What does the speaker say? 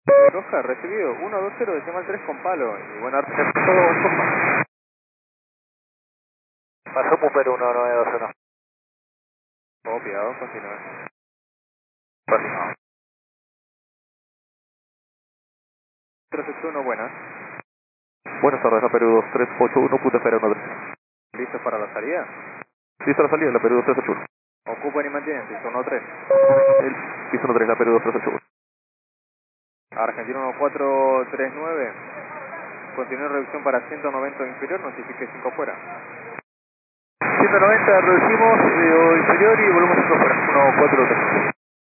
Roja, recibido 120 decimal 3 con palo. Y bueno, todo copa. Pasó Pumper 1921. Copiado, continúe. Continuamos. 381, buenas. Buenas tardes, la Perú 2381, Punta Espera 13. ¿Listos para la salida? Listo la salida, la Perú 2381. Ocupan y mantienen, piso 13. El piso 13, la Perú 2381. Argentina 1439. Continúe revisión para 190 inferior, notifique 5 fuera. 190, reducimos inferior y volvemos a fuera. 143.